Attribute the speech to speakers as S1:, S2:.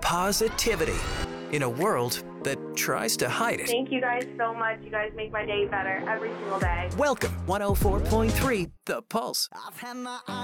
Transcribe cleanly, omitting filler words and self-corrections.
S1: positivity in a world that tries to hide it.
S2: Thank you guys so much. You guys make my day better every single day.
S1: Welcome, 104.3 The Pulse.
S3: I've had my